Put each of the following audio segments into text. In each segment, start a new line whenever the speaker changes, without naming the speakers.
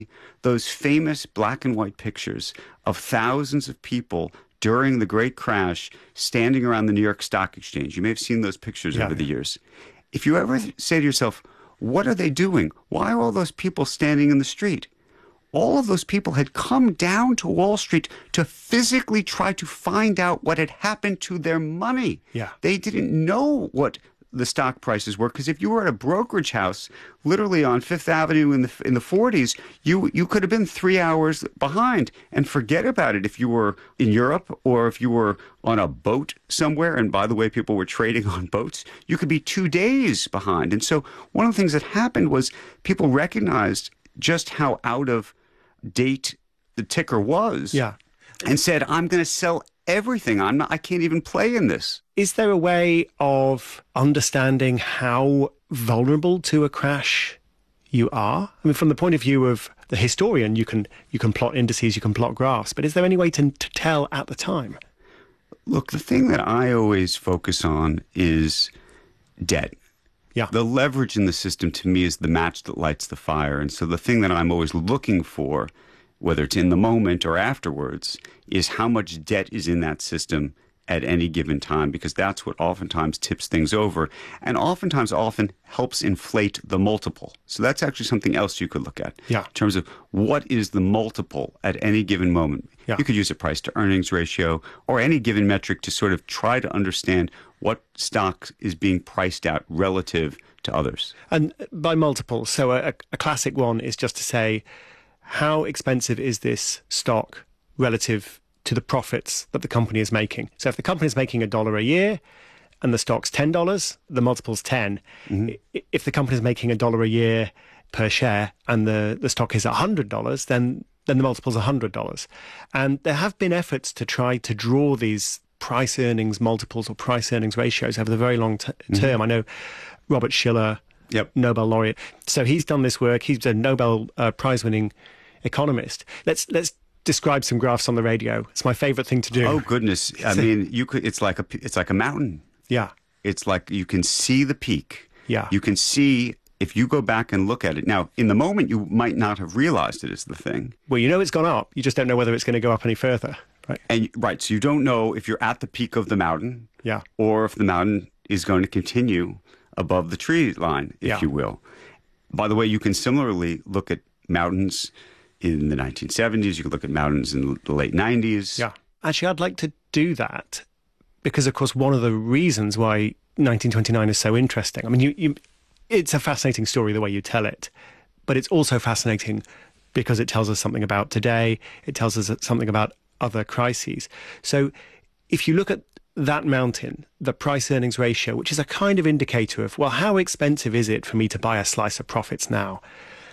Those famous black and white pictures of thousands of people during the great crash standing around the New York Stock Exchange. You may have seen those pictures over the years. If you ever say to yourself, what are they doing? Why are all those people standing in the street? All of those people had come down to Wall Street to physically try to find out what had happened to their money.
Yeah.
They didn't know what the stock prices were, because if you were at a brokerage house literally on Fifth Avenue in the 40s, you could have been 3 hours behind, and forget about it if you were in Europe or if you were on a boat somewhere. And by the way, people were trading on boats. You could be 2 days behind. And so one of the things that happened was people recognized just how out of date the ticker was, and said, I'm going to sell everything. I can't even play in this.
Is there a way of understanding how vulnerable to a crash you are? I mean, from the point of view of the historian, you can plot indices, you can plot graphs, but is there any way to tell at the time?
Look, the thing that I always focus on is debt.
Yeah.
The leverage in the system to me is the match that lights the fire. And so the thing that I'm always looking for, whether it's in the moment or afterwards, is how much debt is in that system at any given time, because that's what oftentimes tips things over and oftentimes helps inflate the multiple. So that's actually something else you could look at in terms of what is the multiple at any given moment. You could use a price to earnings ratio or any given metric to sort of try to understand what stock is being priced out relative to others.
And by multiple, so a classic one is just to say, how expensive is this stock relative to the profits that the company is making? So if the company is making $1 a year and the stock's $10, the multiple's 10. Mm-hmm. If the company is making $1 a year per share and the stock is $100, then the multiple's $100. And there have been efforts to try to draw these price earnings multiples or price earnings ratios over the very long term. Mm-hmm. I know Robert Shiller, Nobel laureate. So he's done this work. He's a Nobel Prize-winning economist. Let's describe some graphs on the radio. It's my favorite thing to do.
Oh goodness! I mean, you could. It's like a mountain.
Yeah.
It's like you can see the peak.
Yeah.
You can see if you go back and look at it. Now, in the moment, you might not have realized it is the thing.
Well, you know it's gone up. You just don't know whether it's going to go up any further. Right.
So you don't know if you're at the peak of the mountain.
Yeah.
Or if the mountain is going to continue above the tree line, if you will. By the way, you can similarly look at mountains in the 1970s. You can look at mountains in the late 90s.
Yeah. Actually, I'd like to do that because, of course, one of the reasons why 1929 is so interesting. I mean, it's a fascinating story the way you tell it, but it's also fascinating because it tells us something about today. It tells us something about other crises. So if you look at that mountain, the price-earnings ratio, which is a kind of indicator of, well, how expensive is it for me to buy a slice of profits now?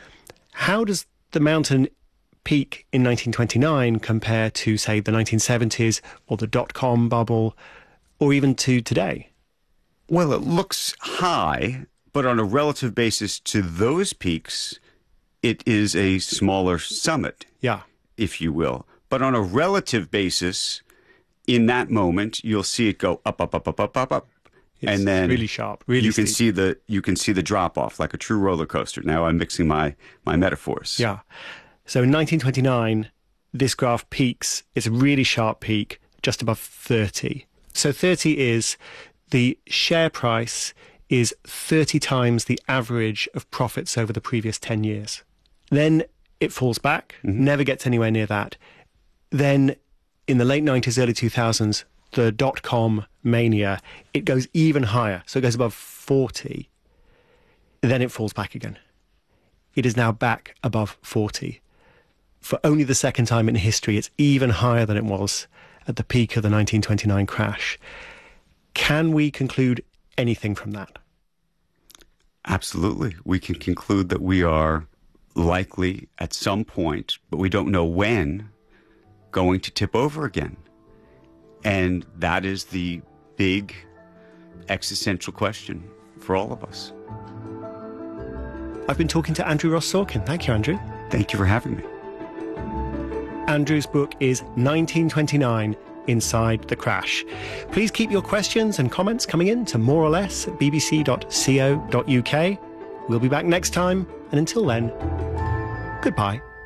How does the mountain peak in 1929 compare to, say, the 1970s or the dot-com bubble or even to today?
Well, it looks high, but on a relative basis to those peaks, it is a smaller summit, if you will. But on a relative basis, in that moment, you'll see it go up, up, up, up, up, up, up.
It's
and then
really sharp, really
you can
steep.
see the drop off like a true roller coaster. Now I'm mixing my metaphors.
Yeah. So in 1929, this graph peaks. It's a really sharp peak, just above 30. So 30 is the share price is 30 times the average of profits over the previous 10 years. Then it falls back, never gets anywhere near that. Then in the late 90s, early 2000s, the dot-com mania, it goes even higher. So it goes above 40. Then it falls back again. It is now back above 40. For only the second time in history, it's even higher than it was at the peak of the 1929 crash. Can we conclude anything from that?
Absolutely. We can conclude that we are likely at some point, but we don't know when, going to tip over again. And that is the big existential question for all of us.
I've been talking to Andrew Ross Sorkin. Thank you, Andrew.
Thank you for having me.
Andrew's book is 1929, Inside the Crash. Please keep your questions and comments coming in to moreorless@bbc.co.uk. We'll be back next time, and until then, goodbye.